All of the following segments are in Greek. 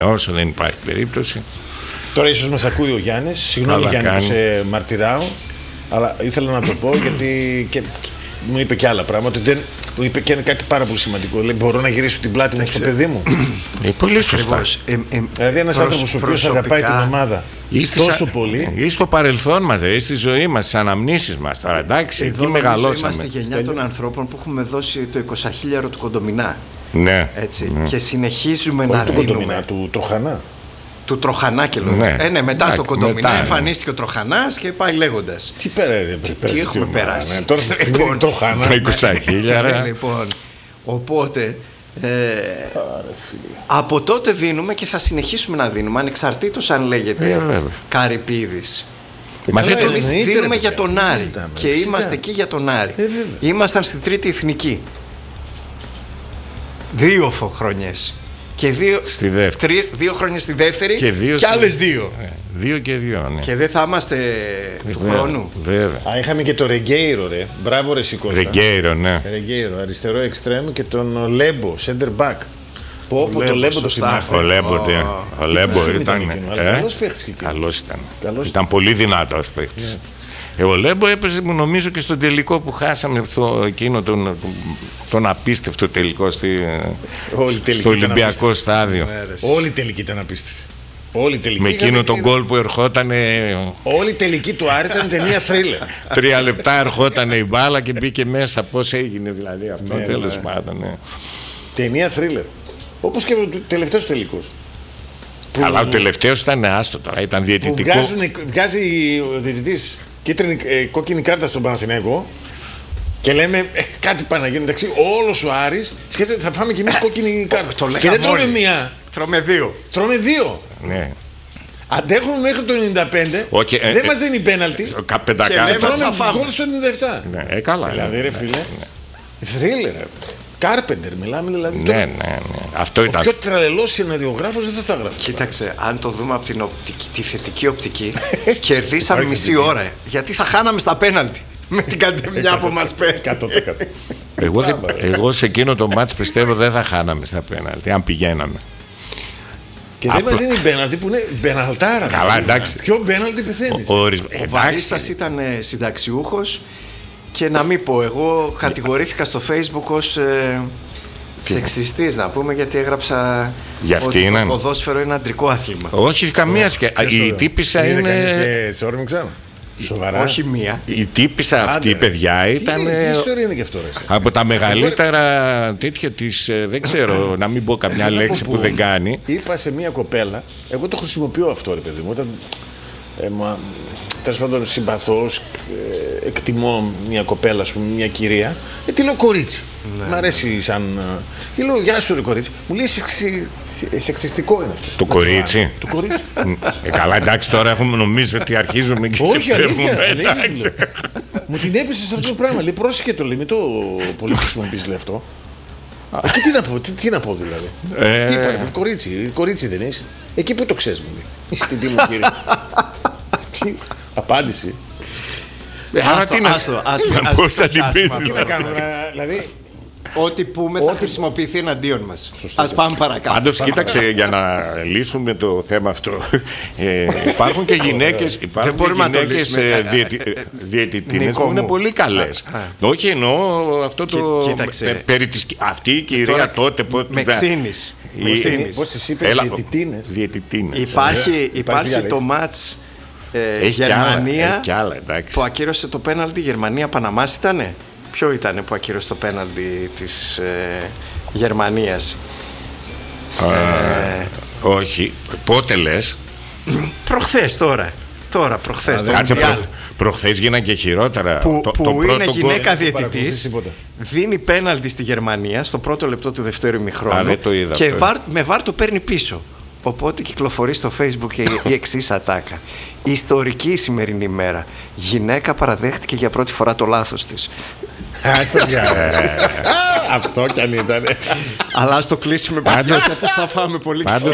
όσο δεν υπάρχει περίπτωση. Τώρα ίσως μας ακούει ο Γιάννης. Συγγνώμη Γιάννη που σε μαρτυράω, αλλά ήθελα να το πω γιατί μου είπε και άλλα πράγματα. Μου είπε και κάτι πάρα πολύ σημαντικό. Λέει, μπορώ να γυρίσω την πλάτη μου στο παιδί μου. Πολύ σωστά. Δηλαδή ένας άνθρωπος ο οποίος αγαπάει την ομάδα τόσο πολύ. Ή στο παρελθόν μας, ή στη ζωή μας, στις αναμνήσεις μας. Τώρα εντάξει, εκεί μεγαλώσαμε. Είμαστε γενιά των ανθρώπων που έχουμε δώσει το 20.000 του Κοντομινά. Ναι. Έτσι. Και συνεχίζουμε να δίνουμε. Του Τροχανά. Του Τροχανά και λόγω. Ναι, μετά το Κοντομινά εμφανίστηκε ο Τροχανάς και πάει λέγοντας. Τι έχουμε περάσει. Τώρα Τροχανά. Τα 20.000. Λοιπόν, οπότε από τότε δίνουμε και θα συνεχίσουμε να δίνουμε, ανεξαρτήτως αν λέγεται Καρυπίδης. Δίνουμε για τον Άρη και είμαστε εκεί για τον Άρη. Ήμασταν στη Τρίτη Εθνική 2 χρονιές. Και 2 χρόνια στη δεύτερη και άλλες 2. 2 και 2, ναι. Και δεν θα είμαστε του χρόνου. Βέβαια. Είχαμε και το Ρεγκέιρο, ρε. Μπράβο, ρε Σικώστα. Ρεγκέιρο, ναι. Ρεγκέιρο, αριστερό εξτρέμ και τον Λέμπο, center back. Πω, το Λέμπο το θυμάστε. Ο Λέμπο ήταν. Καλός ήταν. Ήταν πολύ δυνατός παίκτης. Ο Λέμπο έπαιζε, νομίζω, και στον τελικό που χάσαμε, εκείνο τον απίστευτο τελικό στο Ολυμπιακό στάδιο. Όλη η τελική ήταν απίστευτη. Με εκείνο τον γκολ που ερχόταν. Όλη η τελική του Άρη ήταν ταινία θρίλερ. 3 λεπτά ερχόταν η μπάλα και μπήκε μέσα. Πώς έγινε δηλαδή αυτό, τέλος πάντων. Ταινία θρίλερ. Όπως και ο τελευταίος τελικός. Αλλά ο τελευταίος ήταν άστο, ήταν διαιτητικό. Βγάζει ο διαιτητής κόκκινη κάρτα στον Παναθηναϊκό και λέμε κάτι πάει να γίνει. Εντάξει, όλος ο Άρης σκέφτεται θα φάμε κι εμείς κόκκινη κάρτα. Και δεν τρώμε μία. Τρώμε δύο. Ναι. Αντέχουμε μέχρι το 95. Δεν μας δίνει πέναλτι. Και τρώμε γκολ στο 97. Ναι, καλά. Δηλαδή, ρε φίλε. Θρίλερ. Κάρπεντερ, μιλάμε δηλαδή. Ναι. Αυτό ήταν. Ο πιο τρελός σεναριογράφος δεν θα τα γράφει. Κοίταξε, αν το δούμε από τη θετική οπτική, κερδίσαμε μισή ώρα. Γιατί θα χάναμε στα πέναλτι. Με την κατεμιά που μας παίρνει. 100%. Εγώ σε εκείνο το μάτς πιστεύω δεν θα χάναμε στα πέναλτι, αν πηγαίναμε. Και δεν μας δίνει πέναλτι που είναι πεναλτάρα. Καλά, εντάξει. Ποιο πέναλτι πεθαίνεις. Ο Βαρίστας ήταν συνταξιούχος. Και να μην πω, εγώ κατηγορήθηκα στο Facebook ως σεξιστής, να πούμε, γιατί έγραψα ότι το ποδόσφαιρο είναι αντρικό άθλημα. Όχι, καμία σχέση. Η τύπισσα είναι. Σε όρμηξα. Σοβαρά. Όχι μία. Η τύπισσα αυτή, παιδιά, ήταν. Τι ιστορία είναι και αυτό, ρε. Από τα μεγαλύτερα τέτοια της. Δεν ξέρω, να μην πω καμιά λέξη που δεν κάνει. Είπα σε μία κοπέλα, εγώ το χρησιμοποιώ αυτό, ρε παιδί μου. Όταν. Τέλος πάντων, συμπαθώ, εκτιμώ μια κοπέλα, ας πούμε, μια κυρία. Τη λέω κορίτσι. Μ' αρέσει σαν. Και λέω, γεια σου, ρε κορίτσι. Μου λέει σεξιστικό είναι αυτό. Το κορίτσι. Το κορίτσι. Καλά, εντάξει, τώρα έχουμε νομίζω ότι αρχίζουμε και όχι, αλήθεια. Μου την έπεσε σε αυτό το πράγμα. Λέει, πρόσεχε το λέει, μην το πολύ χρησιμοποιείς, λέει αυτό. Και τι να πω δηλαδή. Τι είπα, κορίτσι δεν είσαι. Εκεί που το ξέρεις, μου λέει. Είσαι την τίμη, κύριε. Απάντηση. Πώς θα την πεις, δηλαδή. Ό,τι πούμε θα χρησιμοποιηθεί εναντίον μας. Ας πάμε παρακάτω. Πάντως κοίταξε, για να λύσουμε το θέμα αυτό, υπάρχουν και γυναίκες διαιτητίνες που είναι πολύ καλές. Όχι, εννοώ αυτό το αυτή η κυρία τότε. Με ξύνεις. Πώς τις είπε, διαιτητίνες. Υπάρχει το μάτς Γερμανία που ακύρωσε το πέναλτι. Γερμανία-Παναμάς ήτανε. Ποιο ήτανε που ακύρωσε το πέναλτι της Γερμανίας? Όχι. Πότε λες? Προχθές προχθές. Προχθές γίνανε και χειρότερα. Που είναι γυναίκα διαιτητής, δίνει πέναλτι στη Γερμανία στο πρώτο λεπτό του δεύτερου ημιχρόνου και με βάρ το παίρνει πίσω. Οπότε κυκλοφορεί στο Facebook η εξής ατάκα. Ιστορική η σημερινή ημέρα. Γυναίκα παραδέχτηκε για πρώτη φορά το λάθος της. Αυτό κι αν ήταν. Αλλά ας το κλείσουμε πάντως, γιατί θα φάμε πολύ ξύλο.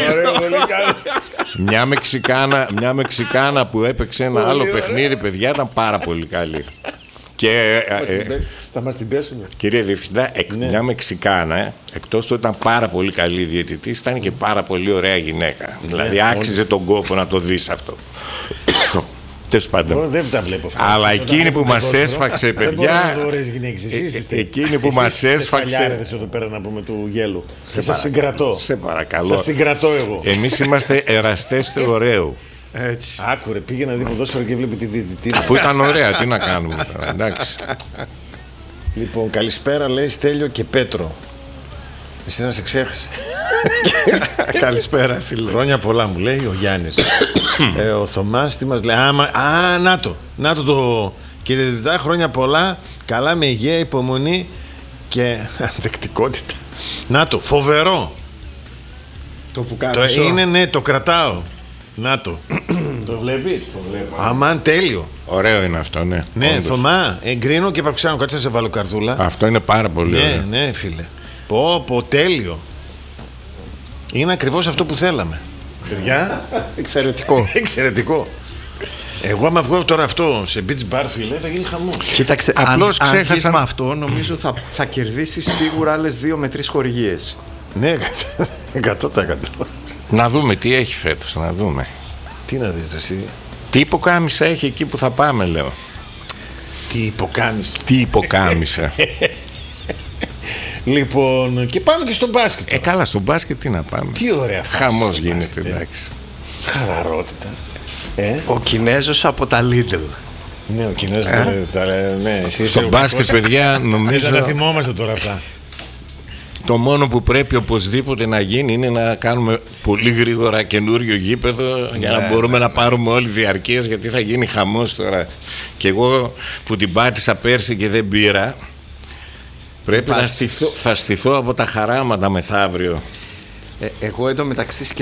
Μια Μεξικάνα που έπαιξε ένα άλλο παιχνίδι, παιδιά, ήταν πάρα πολύ καλή. Και, θα μας την πέσουν. Κύριε Διευθυντά, μια Μεξικάνα, εκτός του ήταν πάρα πολύ καλή διαιτητής, ήταν και πάρα πολύ ωραία γυναίκα. Δηλαδή άξιζε τον κόπο να το δεις αυτό. Εγώ δεν τα βλέπω αυτά. Αλλά εκείνη που μας έσφαξε, παιδιά. Εκείνη που μας έσφαξε. Εδώ πέρα να πούμε του γέλου. Σας συγκρατώ. Σε παρακαλώ. Σας συγκρατώ εγώ. Εμείς είμαστε εραστές του ωραίου. Έτσι. Άκουρε, πήγε να δει ποδόσφαιρο και βλέπει τη διαιτητή. Αφού ήταν ωραία, τι να κάνουμε τώρα, εντάξει. Λοιπόν, καλησπέρα, λέει Στέλιο και Πέτρο. Εσύ να σε ξέχασε. Καλησπέρα, φίλε. Χρόνια πολλά, μου λέει ο Γιάννης. Ο Θωμάς τι μας λέει? Να το κύριε Διευθυντά, χρόνια πολλά. Καλά, με υγεία, υπομονή και ανθεκτικότητα. Να το, φοβερό. Το που κάνεις. Είναι, ναι, το κρατάω. Να το. Το βλέπεις? Το βλέπω. Αμάν, τέλειο. Ωραίο είναι αυτό, ναι. Ναι, Θωμά, εγκρίνω και παυξάνω. Κάτσε να σε βάλω καρδούλα. Αυτό είναι πάρα πολύ ωραίο. Ναι, φίλε. Πω, τέλειο. Είναι ακριβώς αυτό που θέλαμε. Παιδιά, εξαιρετικό. Εγώ άμα βγω τώρα αυτό σε beach bar, φίλε, θα γίνει χαμός. Κοίταξε, απλώς ξέχασα με αυτό, νομίζω θα κερδίσει σίγουρα άλλες 2 με 3 χορηγίες. Ναι, 100%. Να δούμε τι έχει φέτος, να δούμε. Τι να δεις εσύ? Τι υποκάμισα έχει εκεί που θα πάμε, λέω. Τι υποκάμισα. Λοιπόν, και πάμε και στο μπάσκετ. Καλά, στο μπάσκετ τι να πάμε. Τι ωραία φάση. Χαμός γίνεται, εντάξει. Χαλαρότητα. Ο Κινέζος από τα Lidl. Ναι, ο Κινέζος ναι, στο μπάσκετ, παιδιά, νομίζω. Δεν τα θυμόμαστε τώρα αυτά. Το μόνο που πρέπει οπωσδήποτε να γίνει είναι να κάνουμε πολύ γρήγορα καινούριο γήπεδο για να μπορούμε να πάρουμε όλοι διαρκείας, γιατί θα γίνει χαμός τώρα. Και εγώ που την πάτησα πέρσι και δεν πήρα, πρέπει να στηθώ από τα χαράματα μεθαύριο. Εγώ εντωμεταξύ